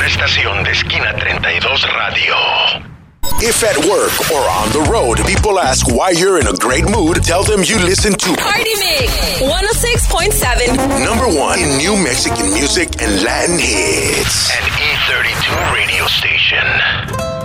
estación de Esquina 32 Radio. If at work or on the road, people ask why you're in a great mood, tell them you listen to Party Mix 106.7. number one in new Mexican music and Latin hits. An E32 radio station.